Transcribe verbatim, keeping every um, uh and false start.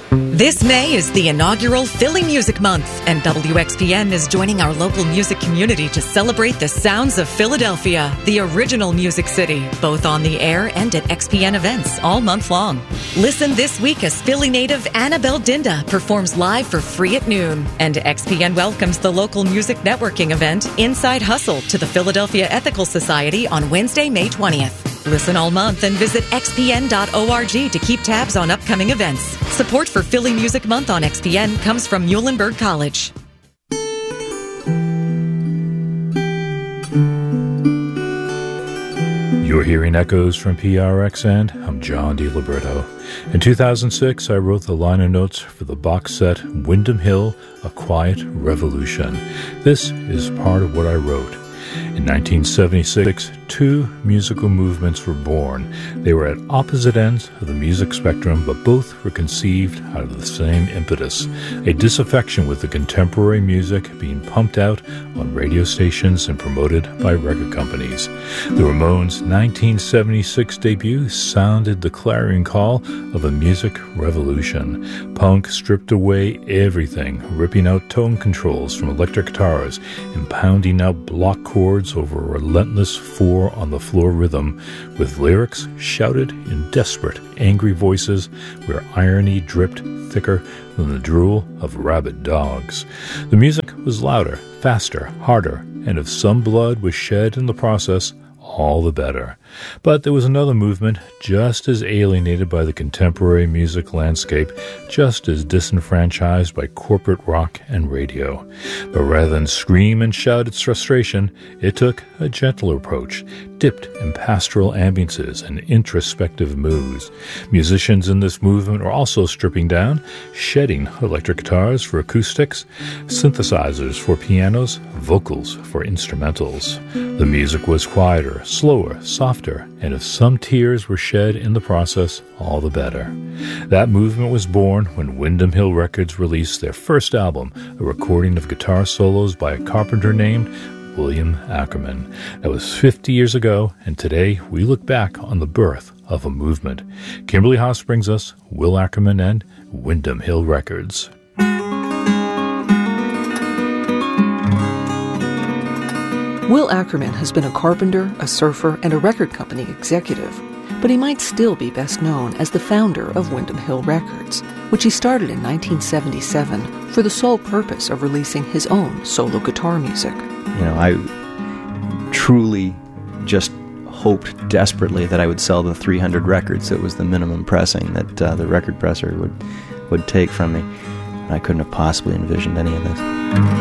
This May is the inaugural Philly Music Month, and W X P N is joining our local music community to celebrate the sounds of Philadelphia, the original music city, both on the air and at X P N events all month long. Listen this week as Philly native Annabelle Dinda performs live for free at noon, and X P N welcomes the local music networking event Inside Hustle to the Philadelphia Ethical Society on Wednesday, May twentieth. Listen all month and visit x p n dot org to keep tabs on upcoming events. Support for Philly Music Month on X P N comes from Muhlenberg College. You're hearing echoes from P R X, and I'm John DiLiberto. In two thousand six, I wrote the liner notes for the box set Windham Hill, A Quiet Revolution. This is part of what I wrote. In nineteen seventy-six, two musical movements were born. They were at opposite ends of the music spectrum, but both were conceived out of the same impetus, a disaffection with the contemporary music being pumped out on radio stations and promoted by record companies. The Ramones' nineteen seventy-six debut sounded the clarion call of a music revolution. Punk stripped away everything, ripping out tone controls from electric guitars and pounding out block chords over a relentless four-on-the-floor rhythm, with lyrics shouted in desperate, angry voices where irony dripped thicker than the drool of rabid dogs. The music was louder, faster, harder, and if some blood was shed in the process, all the better. But there was another movement just as alienated by the contemporary music landscape, just as disenfranchised by corporate rock and radio. But rather than scream and shout its frustration, it took a gentler approach, dipped in pastoral ambiances and introspective moods. Musicians in this movement were also stripping down, shedding electric guitars for acoustics, synthesizers for pianos, vocals for instrumentals. The music was quieter, slower, softer, and if some tears were shed in the process, all the better. That movement was born when Windham Hill Records released their first album, a recording of guitar solos by a carpenter named William Ackerman. That was fifty years ago, and today we look back on the birth of a movement. Kimberly Haas brings us Will Ackerman and Windham Hill Records. Will Ackerman has been a carpenter, a surfer, and a record company executive, but he might still be best known as the founder of Windham Hill Records, which he started in nineteen seventy-seven for the sole purpose of releasing his own solo guitar music. You know, I truly just hoped desperately that I would sell the three hundred records. It was the minimum pressing that uh, the record presser would, would take from me. And I couldn't have possibly envisioned any of this.